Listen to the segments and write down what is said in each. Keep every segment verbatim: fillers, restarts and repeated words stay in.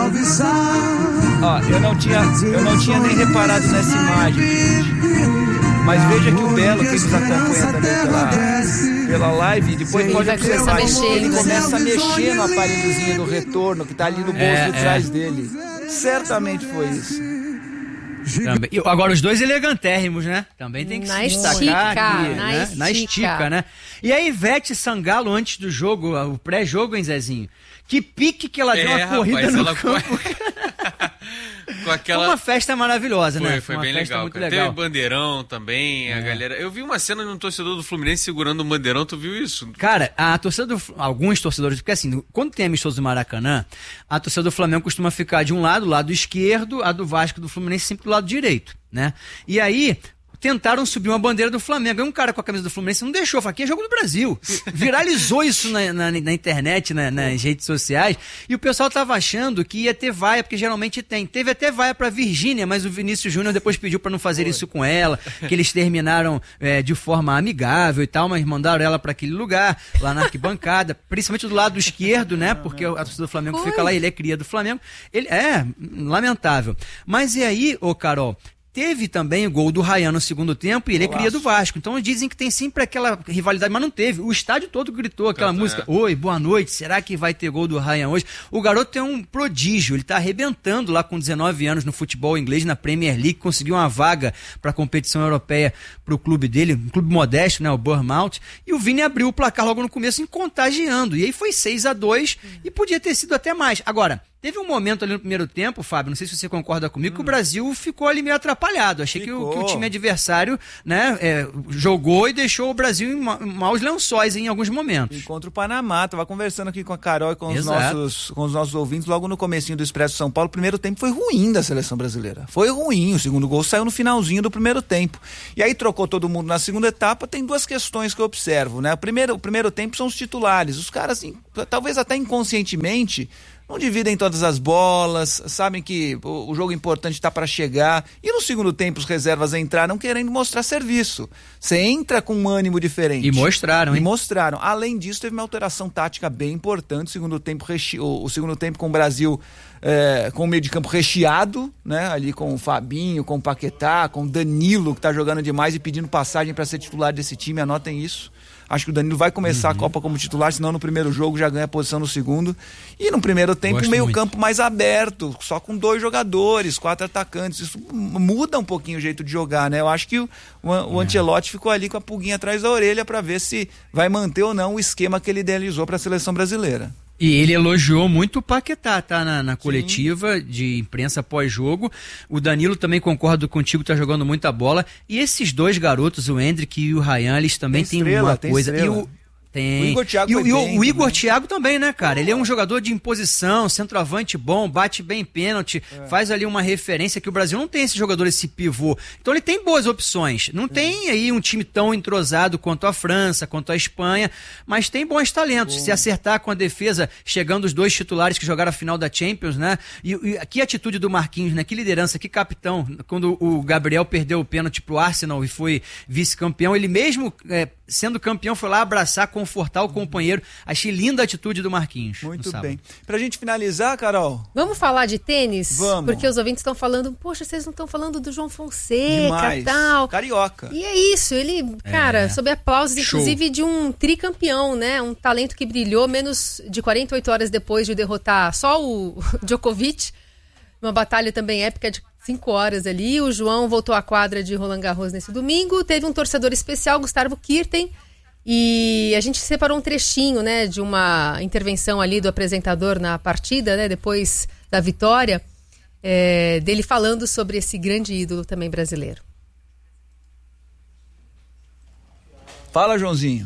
salve, salve. Ó, eu não tinha, eu não tinha nem reparado nessa imagem, gente. Mas veja que o Belo, que nos acompanha também pela, pela live, depois Ele pode vai observar começar a que ele mexer, começa a mexer no aparelhozinho do retorno, que tá ali no bolso É, de trás é. dele. Certamente foi isso. Também. E agora, os dois elegantérrimos, né? Também tem que Na se destacar estica, aqui, na né? Na estica. estica, né? E a Ivete Sangalo, antes do jogo, o pré-jogo, hein, Zezinho? Que pique que ela deu É, uma corrida rapaz, no ela campo. com aquela... Foi uma festa maravilhosa, Foi, né? foi uma bem festa legal, muito cara. legal. Teve bandeirão também, a galera... Eu vi uma cena de um torcedor do Fluminense segurando um bandeirão, tu viu isso? Cara, a torcida do... Alguns torcedores... Porque assim, quando tem amistoso do Maracanã, a torcida do Flamengo costuma ficar de um lado, o lado esquerdo, a do Vasco do Fluminense sempre do lado direito, né? E aí... Tentaram subir uma bandeira do Flamengo. Aí um cara com a camisa do Fluminense não deixou. Falou, aqui é jogo do Brasil. Viralizou isso na, na, na internet, na, nas redes sociais. E o pessoal tava achando que ia ter vaia, porque geralmente tem. Teve até vaia pra Virgínia, mas o Vinícius Júnior depois pediu pra não fazer isso com ela. Que eles terminaram é, de forma amigável e tal, mas mandaram ela pra aquele lugar, lá na arquibancada. Principalmente do lado esquerdo, né? Porque a torcida do Flamengo fica lá, ele é cria do Flamengo. Ele é lamentável. Mas e aí, ô Carol... Teve também o gol do Ryan no segundo tempo e ele é cria do Vasco. Então dizem que tem sempre aquela rivalidade, mas não teve. O estádio todo gritou aquela Tanto música. é. Oi, boa noite, será que vai ter gol do Ryan hoje? O garoto é um prodígio, ele tá arrebentando lá com dezenove anos no futebol inglês, na Premier League, conseguiu uma vaga para a competição europeia pro clube dele, um clube modesto, né, o Bournemouth. E o Vini abriu o placar logo no começo, em contagiando. E aí foi seis a dois e podia ter sido até mais. Agora... Teve um momento ali no primeiro tempo, Fábio, não sei se você concorda comigo, hum. que o Brasil ficou ali meio atrapalhado. Achei que o, que o time adversário, né, é, jogou e deixou o Brasil em, ma em maus lençóis em alguns momentos. E contra o Panamá, tava conversando aqui com a Carol e com os, nossos, com os nossos ouvintes logo no comecinho do Expresso São Paulo. O primeiro tempo foi ruim da seleção brasileira. Foi ruim, o segundo gol saiu no finalzinho do primeiro tempo. E aí trocou todo mundo na segunda etapa. Tem duas questões que eu observo, né? O primeiro, o primeiro tempo são os titulares. Os caras, assim, talvez até inconscientemente... não dividem todas as bolas, sabem que o, o jogo importante está para chegar. E no segundo tempo os reservas entraram querendo mostrar serviço. Você entra com um ânimo diferente. E mostraram, hein? E mostraram. Além disso, teve uma alteração tática bem importante. O segundo tempo, reche... o, o segundo tempo com o Brasil é, com o meio de campo recheado, né? Ali com o Fabinho, com o Paquetá, com o Danilo, que está jogando demais e pedindo passagem para ser titular desse time. Anotem isso. Acho que o Danilo vai começar uhum. a Copa como titular, senão no primeiro jogo já ganha posição no segundo. E no primeiro tempo, um meio muito. campo mais aberto, só com dois jogadores, quatro atacantes. Isso muda um pouquinho o jeito de jogar, né? Eu acho que o, o, o Ancelotti ficou ali com a pulguinha atrás da orelha para ver se vai manter ou não o esquema que ele idealizou para a seleção brasileira. E ele elogiou muito o Paquetá, tá? Na, na coletiva Sim. de imprensa pós-jogo. O Danilo também, concordo contigo, tá jogando muita bola. E esses dois garotos, o Hendrick e o Ryan, eles também têm tem uma tem coisa. Estrela. E o, tem. O Igor Thiago, e o, foi e o, bem, o Igor também. Thiago também, né, cara? Ele é um jogador de imposição, centroavante bom, bate bem pênalti, é. faz ali uma referência que o Brasil não tem esse jogador, esse pivô. Então ele tem boas opções. Não é. tem aí um time tão entrosado quanto a França, quanto a Espanha, mas tem bons talentos. Bom. Se acertar com a defesa, chegando os dois titulares que jogaram a final da Champions, né? E, e que atitude do Marquinhos, né? Que liderança, que capitão. Quando o Gabriel perdeu o pênalti pro Arsenal e foi vice-campeão, ele mesmo é, sendo campeão foi lá abraçar, confortar o companheiro. Achei linda a atitude do Marquinhos. Muito bem. Pra gente finalizar, Carol. Vamos falar de tênis? Vamos. Porque os ouvintes estão falando, poxa, vocês não estão falando do João Fonseca e tal. Carioca. E é isso, ele, cara, é. sob aplausos, Show. inclusive de um tricampeão, né? Um talento que brilhou menos de quarenta e oito horas depois de derrotar só o Djokovic. Uma batalha também épica de cinco horas ali. O João voltou à quadra de Roland Garros nesse domingo. Teve um torcedor especial, Gustavo Kirten. E a gente separou um trechinho, né, de uma intervenção ali do apresentador na partida, né, depois da vitória, é, dele falando sobre esse grande ídolo também brasileiro. Fala, Joãozinho.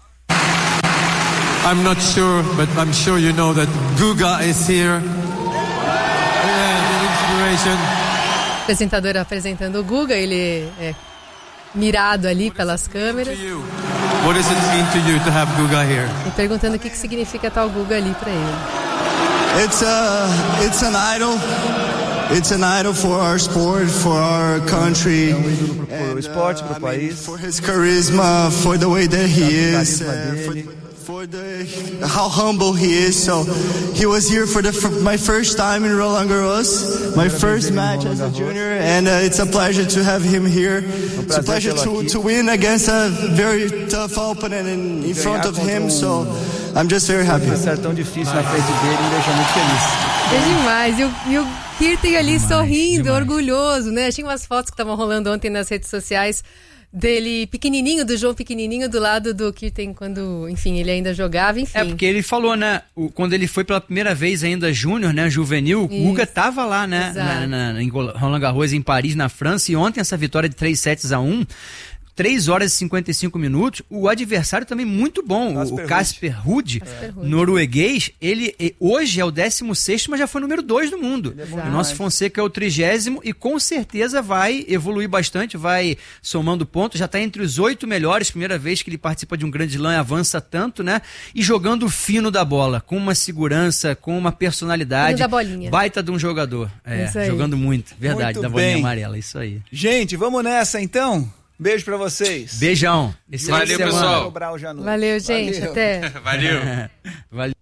I'm not sure, but I'm sure you know that Guga is here. Yeah, the inspiration. O apresentador apresentando o Guga, ele é mirado ali pelas câmeras. What does it mean to you to have Guga here? E perguntando o que, que significa tal Guga ali para ele. It's a, it's an idol. It's an idol for our sport, for our country. É um ídolo pro, pro esporte, pro país. For his charisma, for the way that he is, uh, for, for the how humble he is. So he was here for the for my first time in Roland Garros, my first match as a junior, and uh, it's a pleasure to have him here. It's a pleasure to, to win against a very tough opponent in, in front of him. So I'm just very happy. É tão difícil na frente dele, me deixa muito feliz. É demais. E o, e o Kirten ali demais, sorrindo, demais. Orgulhoso, né? Tinha umas fotos que estavam rolando ontem nas redes sociais dele pequenininho, do João pequenininho do lado do Kirten quando, enfim, ele ainda jogava, enfim. É, porque ele falou, né, o, quando ele foi pela primeira vez ainda júnior, né, juvenil, Isso. o Guga tava lá, né, na, na, em Roland Garros, em Paris, na França, e ontem essa vitória de três sets a um, três horas e cinquenta e cinco minutos, o adversário também muito bom, Casper o Casper Ruud, é. norueguês, ele hoje é o décimo sexto, mas já foi número dois do mundo. É o nosso Fonseca é o trigésimo e com certeza vai evoluir bastante, vai somando pontos, já está entre os oito melhores, primeira vez que ele participa de um grande slam, avança tanto, né? E jogando fino da bola, com uma segurança, com uma personalidade. Da bolinha. Baita de um jogador. É, jogando muito, verdade, muito da bolinha bem. Amarela, isso aí. Gente, vamos nessa então? Beijo pra vocês. Beijão. Valeu, pessoal. Valeu, gente. Valeu. Até. Valeu. Valeu.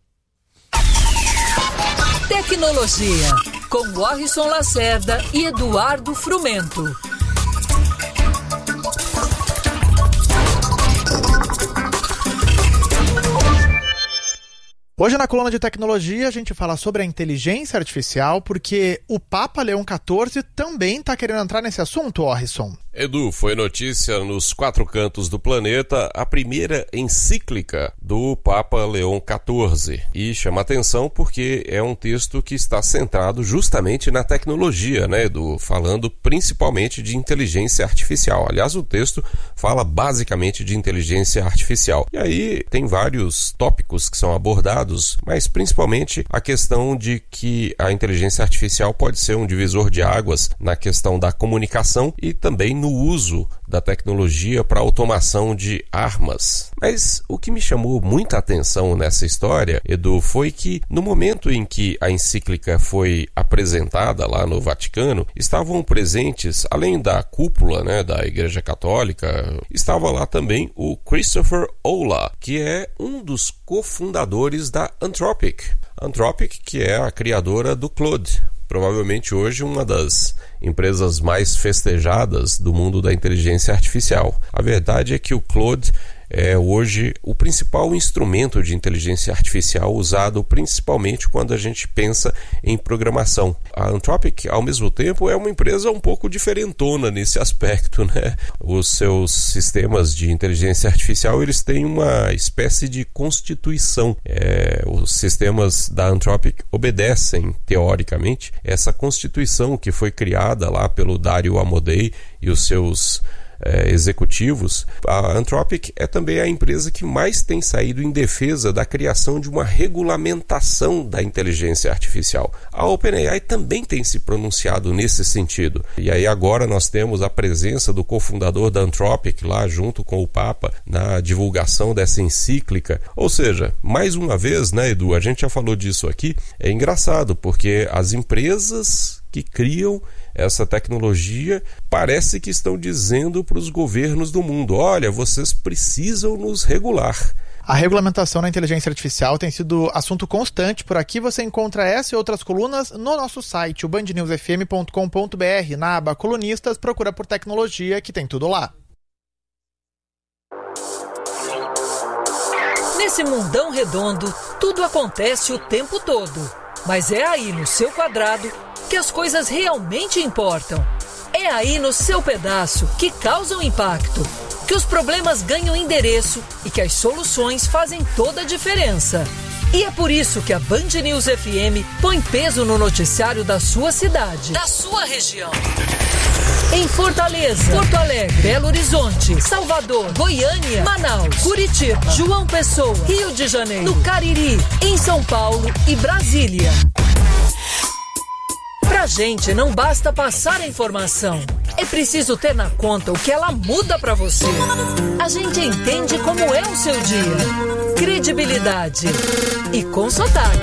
Tecnologia, com Warrison Lacerda e Eduardo Frumento. Hoje na coluna de tecnologia a gente fala sobre a inteligência artificial porque o Papa Leão quatorze também está querendo entrar nesse assunto, Warrison. Edu, foi notícia nos quatro cantos do planeta a primeira encíclica do Papa Leão quatorze. E chama atenção porque é um texto que está centrado justamente na tecnologia, né, Edu? Falando principalmente de inteligência artificial. Aliás, o texto fala basicamente de inteligência artificial. E aí tem vários tópicos que são abordados, mas principalmente a questão de que a inteligência artificial pode ser um divisor de águas na questão da comunicação e também no uso da tecnologia para automação de armas. Mas o que me chamou muita atenção nessa história, Edu, foi que no momento em que a encíclica foi apresentada lá no Vaticano, estavam presentes, além da cúpula, né, da Igreja Católica, estava lá também o Christopher Olah, que é um dos cofundadores da Anthropic. Anthropic, que é a criadora do Claude. Provavelmente hoje uma das empresas mais festejadas do mundo da inteligência artificial. A verdade é que o Claude é hoje o principal instrumento de inteligência artificial usado principalmente quando a gente pensa em programação. A Anthropic, ao mesmo tempo, é uma empresa um pouco diferentona nesse aspecto, né? Os seus sistemas de inteligência artificial, eles têm uma espécie de constituição. É, os sistemas da Anthropic obedecem, teoricamente, essa constituição que foi criada lá pelo Dario Amodei e os seus É, executivos. A Anthropic é também a empresa que mais tem saído em defesa da criação de uma regulamentação da inteligência artificial. A OpenAI também tem se pronunciado nesse sentido. E aí agora nós temos a presença do cofundador da Anthropic lá junto com o Papa na divulgação dessa encíclica. Ou seja, mais uma vez, né, Edu, a gente já falou disso aqui, é engraçado porque as empresas que criam essa tecnologia parece que estão dizendo para os governos do mundo: olha, vocês precisam nos regular. A regulamentação na inteligência artificial tem sido assunto constante por aqui. Você encontra essa e outras colunas no nosso site, o band news f m ponto com ponto b r. Na aba Colunistas, procura por tecnologia que tem tudo lá. Nesse mundão redondo, tudo acontece o tempo todo. Mas é aí no seu quadrado que as coisas realmente importam. É aí no seu pedaço que causam impacto, que os problemas ganham endereço e que as soluções fazem toda a diferença. E é por isso que a Band News F M põe peso no noticiário da sua cidade, da sua região. Em Fortaleza, Porto Alegre, Belo Horizonte, Salvador, Goiânia, Manaus, Curitiba, João Pessoa, Rio de Janeiro, no Cariri, em São Paulo e Brasília. Pra gente não basta passar a informação, é preciso ter na conta o que ela muda pra você. A gente entende como é o seu dia. Credibilidade e com sotaque.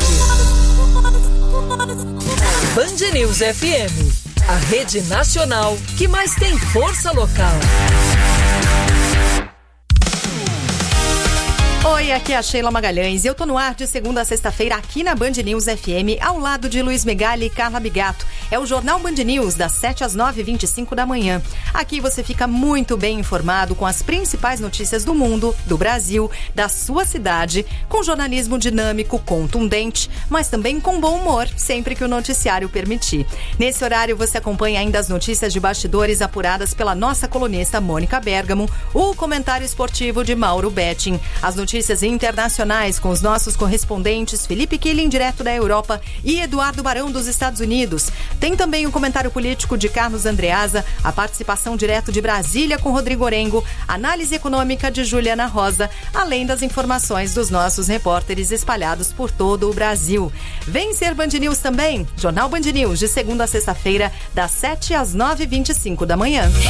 Band News F M, a rede nacional que mais tem força local. Oi, aqui é a Sheila Magalhães e eu tô no ar de segunda a sexta-feira aqui na Band News F M, ao lado de Luiz Megali e Carla Bigato. É o Jornal Band News, das sete às nove e vinte e cinco da manhã. Aqui você fica muito bem informado com as principais notícias do mundo, do Brasil, da sua cidade, com jornalismo dinâmico, contundente, mas também com bom humor, sempre que o noticiário permitir. Nesse horário você acompanha ainda as notícias de bastidores apuradas pela nossa colunista Mônica Bergamo, o comentário esportivo de Mauro Betting, as notícias internacionais com os nossos correspondentes Felipe Killing, direto da Europa, e Eduardo Barão, dos Estados Unidos. Tem também o comentário político de Carlos Andreasa, a participação direto de Brasília com Rodrigo Orengo, análise econômica de Juliana Rosa, além das informações dos nossos repórteres espalhados por todo o Brasil. Vem ser Band News também, Jornal Band News, de segunda a sexta-feira, das sete às nove e vinte e cinco da manhã.